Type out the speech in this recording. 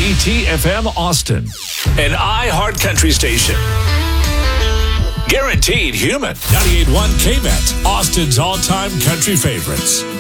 WDET FM Austin, an iHeart Country station. Guaranteed human. 98.1 KMET, Austin's all-time country favorites.